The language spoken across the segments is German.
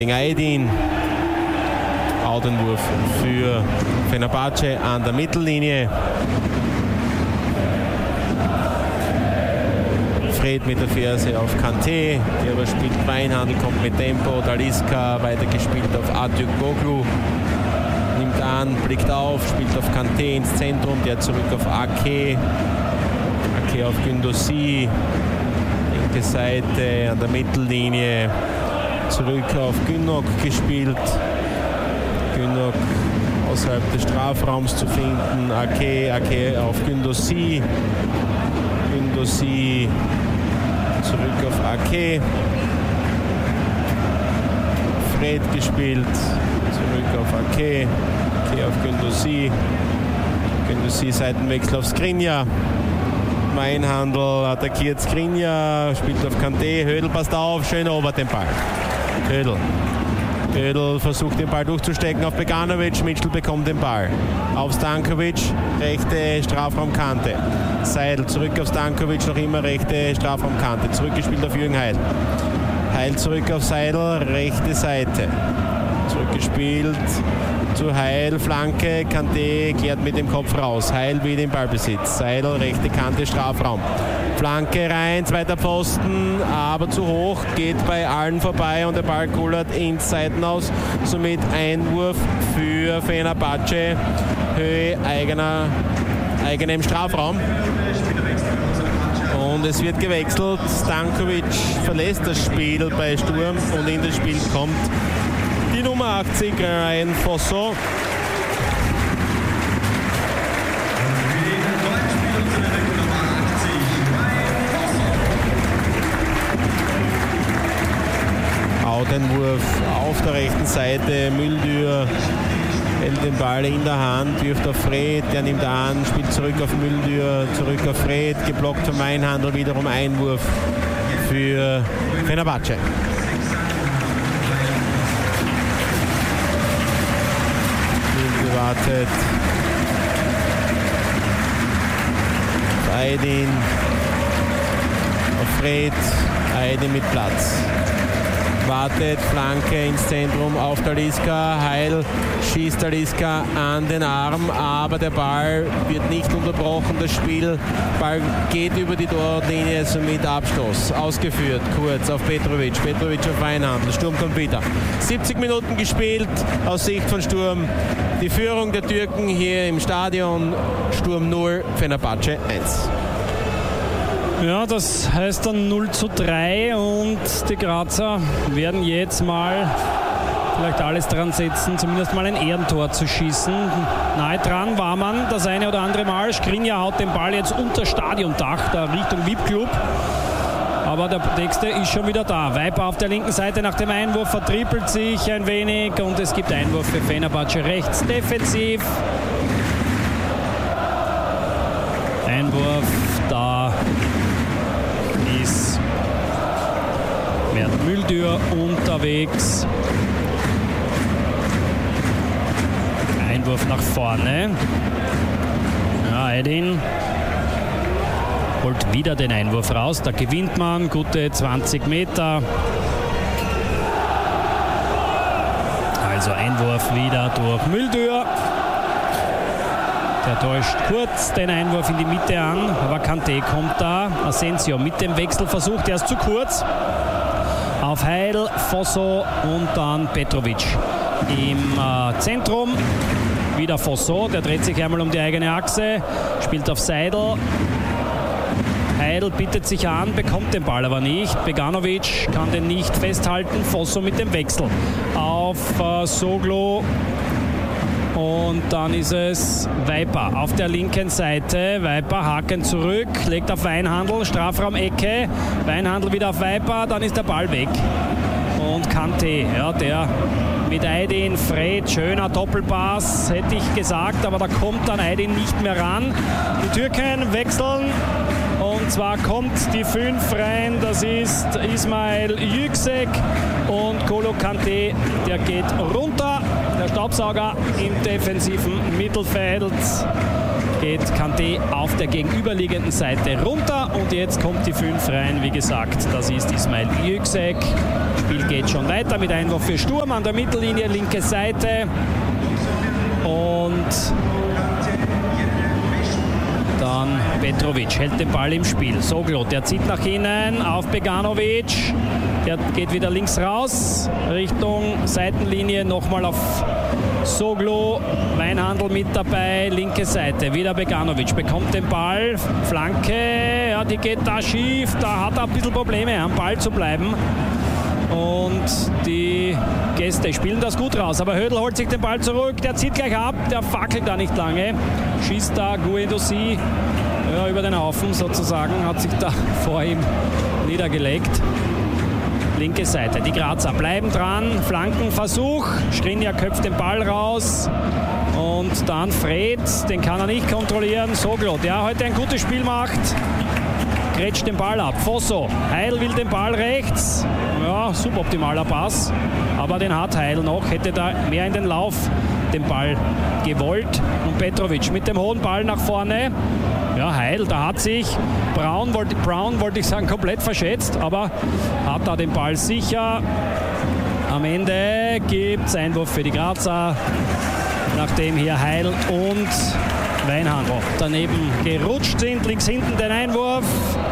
Aydin. Autenwurf für Fenerbahce an der Mittellinie. Fred mit der Ferse auf Kanté, der überspielt Weinhandel, kommt mit Tempo, Talisca weitergespielt auf Atürkoglu, nimmt an, blickt auf, spielt auf Kanté ins Zentrum, der zurück auf Ake, Ake auf Gündossi, linke Seite an der Mittellinie, zurück auf Günok gespielt, Günok außerhalb des Strafraums zu finden, Ake auf Gündossi, Gündossi zurück auf Ake, Fred gespielt, zurück auf Ake, Ake auf Gündossi, Gündossi Seitenwechsel auf Skriniar, Weinhandel attackiert Skriniar, spielt auf Kanté, Hödl passt auf, schön erobert den Ball. Hödl versucht den Ball durchzustecken auf Beganovic, Mitchell bekommt den Ball. Auf Stankovic, rechte Strafraumkante. Seidel zurück auf Stankovic, noch immer rechte Strafraumkante. Zurückgespielt auf Jürgen Heil. Heil zurück auf Seidel, rechte Seite. Zurückgespielt zu Heil, Flanke, Kanté kehrt mit dem Kopf raus. Heil wieder im Ballbesitz. Seidel, rechte Kante, Strafraum. Flanke rein, zweiter Pfosten, aber zu hoch, geht bei allen vorbei und der Ball kullert ins Seitenaus. Somit Einwurf für Fenerbahce, Höhe eigenem Strafraum. Und es wird gewechselt. Stankovic verlässt das Spiel bei Sturm und in das Spiel kommt die Nummer 80 Ryan Fosso. Autenwurf auf der rechten Seite, Müldür hält den Ball in der Hand, wirft auf Fred, der nimmt an, spielt zurück auf Müldür, zurück auf Fred, geblockt vom Weinhandel, wiederum Einwurf für Fenerbahce. Gewartet. Aydin auf Fred, Aydin mit Platz. Wartet, Flanke ins Zentrum auf Talisca, Heil schießt Talisca an den Arm, aber der Ball wird nicht unterbrochen, das Spiel, Ball geht über die Torlinie, somit Abstoß, ausgeführt, kurz auf Petrovic auf Weinhandel, Sturm kommt wieder. 70 Minuten gespielt aus Sicht von Sturm, die Führung der Türken hier im Stadion, Sturm 0, Fenerbahce 1. Ja, das heißt dann 0:3 und die Grazer werden jetzt mal vielleicht alles dran setzen, zumindest mal ein Ehrentor zu schießen. Nahe dran war man das eine oder andere Mal. Skriniar haut den Ball jetzt unter Stadiondach, da Richtung VIP-Club. Aber der nächste ist schon wieder da. Weiper auf der linken Seite nach dem Einwurf vertrippelt sich ein wenig und es gibt Einwurf für Fenerbahce rechts defensiv. Einwurf, da ist Mert Müldür unterwegs. Einwurf nach vorne. Ja, Aydin holt wieder den Einwurf raus. Da gewinnt man gute 20 Meter. Also Einwurf wieder durch Müldür. Der täuscht kurz den Einwurf in die Mitte an, aber Kanté kommt da. Asensio mit dem Wechselversuch, der ist zu kurz. Auf Heil, Fosso und dann Petrovic im Zentrum. Wieder Fosso, der dreht sich einmal um die eigene Achse, spielt auf Seidel. Heidel bietet sich an, bekommt den Ball aber nicht. Beganovic kann den nicht festhalten. Fosso mit dem Wechsel auf Soglo. Und dann ist es Weiper auf der linken Seite. Weiper haken zurück, legt auf Weinhandel, Strafraum-Ecke. Weinhandel wieder auf Weiper, dann ist der Ball weg. Und Kanté, ja, der mit Aydin, Fred, schöner Doppelpass, hätte ich gesagt, aber da kommt dann Aydin nicht mehr ran. Die Türken wechseln. Und zwar kommt die 5 rein, das ist Ismail Yüksek und Kolo Kanté, der geht runter. Der Staubsauger im defensiven Mittelfeld geht Kanté auf der gegenüberliegenden Seite runter und jetzt kommt die 5 rein. Wie gesagt, das ist Ismail Yüksek. Spiel geht schon weiter mit Einwurf für Sturm an der Mittellinie, linke Seite. Und dann Petrovic hält den Ball im Spiel. Soglo, der zieht nach innen auf Beganovic. Der geht wieder links raus, Richtung Seitenlinie, nochmal auf Soglo. Weinhandl mit dabei, linke Seite. Wieder Beganovic bekommt den Ball. Flanke, ja, die geht da schief. Da hat er ein bisschen Probleme, am Ball zu bleiben. Und die Gäste spielen das gut raus. Aber Hödl holt sich den Ball zurück. Der zieht gleich ab. Der fackelt da nicht lange. Schießt da Guendouzi über den Haufen sozusagen. Hat sich da vor ihm niedergelegt. Linke Seite. Die Grazer bleiben dran. Flankenversuch. Skriniar köpft den Ball raus. Und dann Fred. Den kann er nicht kontrollieren. Soglo, der heute ein gutes Spiel macht. Grätscht den Ball ab. Fosso. Heil will den Ball rechts. Ja, suboptimaler Pass. Aber den hat Heil noch. Hätte da mehr in den Lauf den Ball gewollt. Und Petrovic mit dem hohen Ball nach vorne. Ja, Heil, da hat sich Brown wollte ich sagen, komplett verschätzt. Aber hat da den Ball sicher. Am Ende gibt es Einwurf für die Grazer. Nachdem hier Heil und Weinhandl daneben gerutscht sind. Links hinten den Einwurf.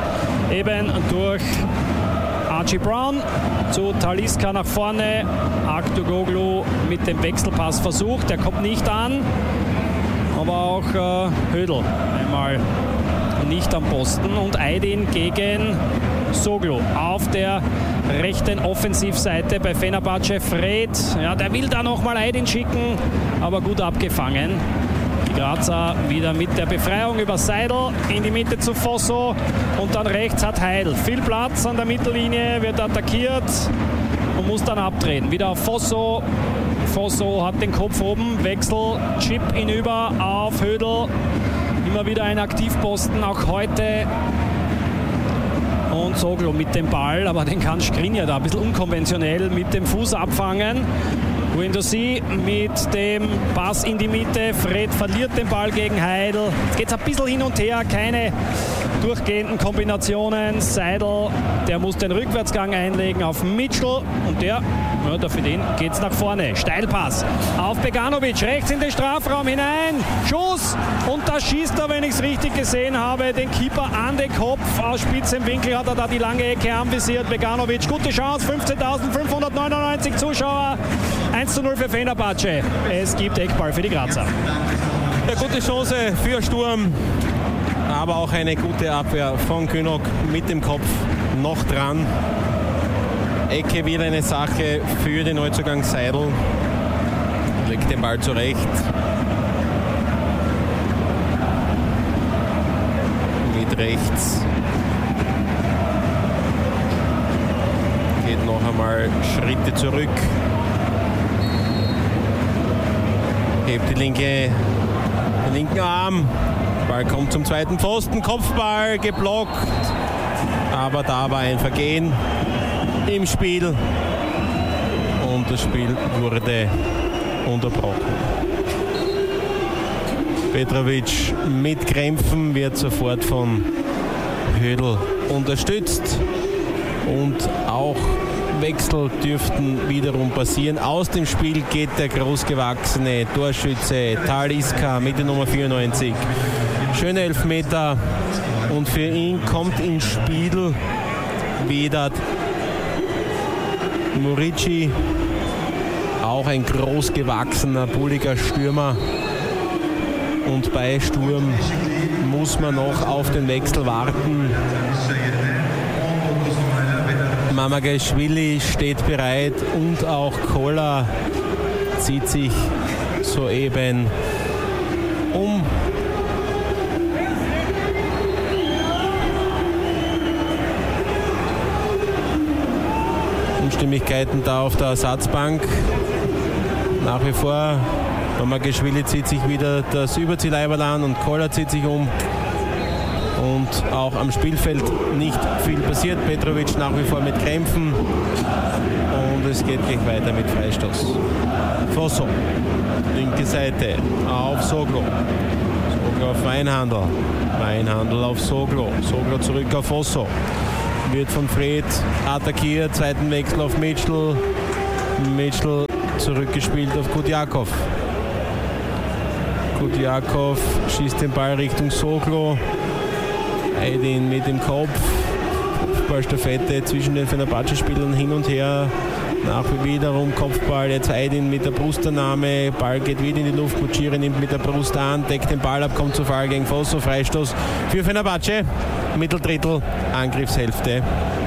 Eben durch Archie Brown zu Talisca nach vorne. Aktogoglu mit dem Wechselpass versucht. Der kommt nicht an. Aber auch Hödl einmal nicht am Posten. Und Aydin gegen Soglo auf der rechten Offensivseite bei Fenerbahce. Fred, ja, der will da nochmal Aydin schicken, aber gut abgefangen. Die Grazer wieder mit der Befreiung über Seidel in die Mitte zu Fosso und dann rechts hat Heil viel Platz an der Mittellinie, wird attackiert und muss dann abdrehen. Wieder auf Fosso. Fosso hat den Kopf oben, Wechsel, Chip hinüber auf Hödl. Immer wieder ein Aktivposten, auch heute. Und Soglo mit dem Ball, aber den kann Skriniar da ein bisschen unkonventionell mit dem Fuß abfangen. Guendouzi mit dem Pass in die Mitte. Fred verliert den Ball gegen Heidel. Jetzt geht es ein bisschen hin und her, keine durchgehenden Kombinationen. Seidel, der muss den Rückwärtsgang einlegen auf Mitchell und der, ja, für den geht es nach vorne. Steilpass auf Beganovic, rechts in den Strafraum hinein. Schuss und da schießt er, wenn ich es richtig gesehen habe, den Keeper an den Kopf. Aus spitzem Winkel hat er da die lange Ecke anvisiert. Beganovic, gute Chance, 15.599 Zuschauer. 1:0 für Fenerbahce. Es gibt Eckball für die Grazer. Eine gute Chance für Sturm, aber auch eine gute Abwehr von Kühnok mit dem Kopf noch dran. Ecke wieder eine Sache für den Neuzugang Seidel. Legt den Ball zurecht. Mit rechts. Geht noch einmal Schritte zurück. Hebt den linken Arm. Ball kommt zum zweiten Pfosten. Kopfball geblockt. Aber da war ein Vergehen im Spiel. Und das Spiel wurde unterbrochen. Petrovic mit Krämpfen wird sofort von Hödl unterstützt. Und auch Wechsel dürften wiederum passieren. Aus dem Spiel geht der großgewachsene Torschütze Talisca mit der Nummer 94. Schöne Elfmeter und für ihn kommt ins Spiel Vedat Murici, auch ein großgewachsener, bulliger Stürmer. Und bei Sturm muss man noch auf den Wechsel warten. Mamagashvili steht bereit und auch Koller zieht sich soeben um. Unstimmigkeiten da auf der Ersatzbank. Nach wie vor, Mamagashvili zieht sich wieder das Überzieleiberl an und Koller zieht sich um. Und auch am Spielfeld nicht viel passiert. Petrovic nach wie vor mit Krämpfen. Und es geht gleich weiter mit Freistoß. Fosso, linke Seite auf Soglo. Soglo auf Weinhandl. Weinhandl auf Soglo. Soglo zurück auf Fosso. Wird von Fred attackiert, zweiten Wechsel auf Mitchell. Mitchell zurückgespielt auf Kudjakov. Kudjakov schießt den Ball Richtung Soklo. Aydin mit dem Kopf. Kopfballstaffette zwischen den Fenerbahce-Spielern hin und her. Nach wie wiederum Kopfball, jetzt Aydin mit der Brustannahme. Ball geht wieder in die Luft. Muciri nimmt mit der Brust an, deckt den Ball ab, kommt zu Fall gegen Fosso. Freistoß für Fenerbahce. Mitteldrittel, Angriffshälfte.